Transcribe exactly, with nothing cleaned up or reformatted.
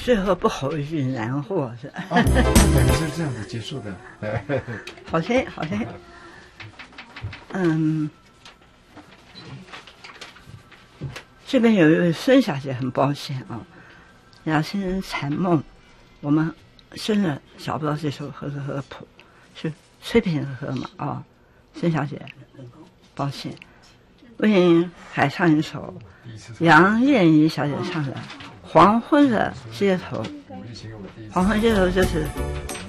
最后不吼一句难货是。 哦，等于是这样子结束的。 好听，好听。嗯，这边有一位孙小姐，很抱歉啊，雅心禅梦，我们生了找不到这首和和和谱，是崔平和和嘛啊，孙小姐，抱歉，为您还唱一首杨燕怡小姐唱的《黄昏的街头》。黄昏街头就是